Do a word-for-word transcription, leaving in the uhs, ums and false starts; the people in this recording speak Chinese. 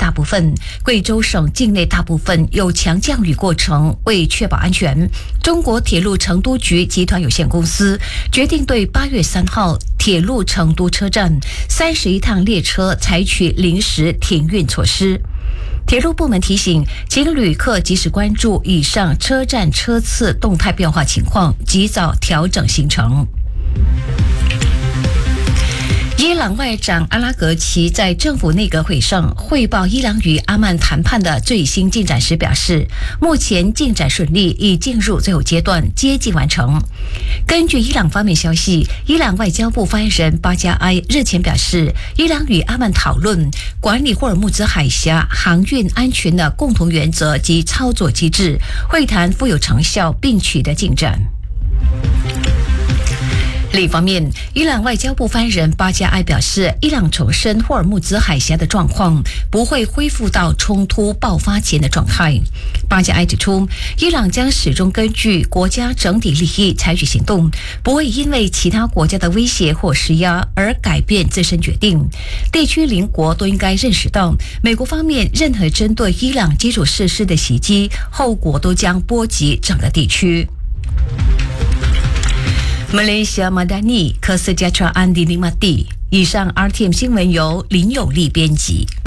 大部分，贵州省境内大部分有强降雨过程。为确保安全，中国铁路成都局集团有限公司决定对八月三号铁路成都车站三十一趟列车采取临时停运措施。铁路部门提醒，请旅客及时关注以上车站车次动态变化情况，及早调整行程。伊朗外长阿拉格齐在政府内阁会上汇报伊朗与阿曼谈判的最新进展时表示，目前进展顺利，已进入最后阶段，接近完成。根据伊朗方面消息，伊朗外交部发言人巴加埃日前表示，伊朗与阿曼讨论管理霍尔木兹海峡航运安全的共同原则及操作机制，会谈富有成效并取得进展。另一方面，伊朗外交部发言人巴加埃表示，伊朗重申霍尔木兹海峡的状况不会恢复到冲突爆发前的状态。巴加埃指出，伊朗将始终根据国家整体利益采取行动，不会因为其他国家的威胁或施压而改变自身决定。地区邻国都应该认识到，美国方面任何针对伊朗基础设施的袭击，后果都将波及整个地区。马来西亚马达尼科斯加查安迪尼马蒂。以上 R T M 新闻由林有利编辑。